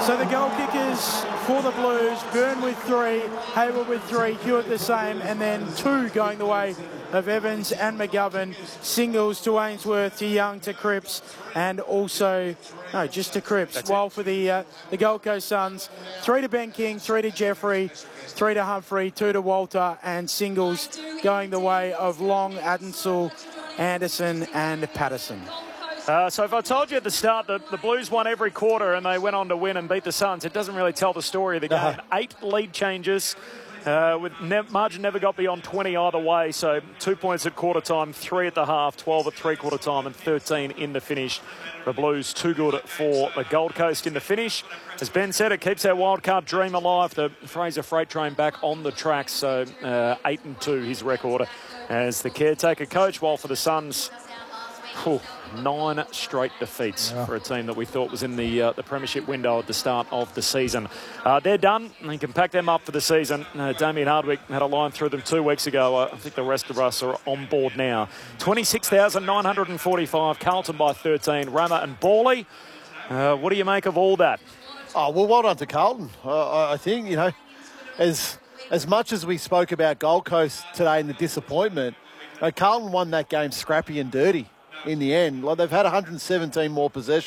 So the goal kickers for the Blues, Byrne with 3, Hayward with 3, Hewitt the same, and then 2 going the way of Evans and McGovern. Singles to Ainsworth, to Young, to Cripps, and also, no, just to Cripps. That's while it. for the Gold Coast Suns, 3 to Ben King, 3 to Jeffrey, 3 to Humphrey, 2 to Walter, and singles going the way of Long, Adensel, Anderson, and Patterson. So if I told you at the start that the Blues won every quarter and they went on to win and beat the Suns, it doesn't really tell the story of the game. 8 lead changes. With margin never got beyond 20 either way, so 2 points at quarter time, 3 at the half, 12 at three-quarter time, and 13 in the finish. The Blues too good for the Gold Coast in the finish. As Ben said, it keeps our wildcard dream alive. The Fraser Freight Train back on the track, so 8-2 his record as the caretaker coach, while for the Suns, 9 straight defeats for a team that we thought was in the premiership window at the start of the season. They're done. They can pack them up for the season. Damien Hardwick had a line through them 2 weeks ago. I think the rest of us are on board now. 26,945. Carlton by 13. Rama and Bawley. What do you make of all that? Oh, well, well done to Carlton. I think, you know, as much as we spoke about Gold Coast today and the disappointment, Carlton won that game scrappy and dirty in the end. Like, they've had 117 more possessions.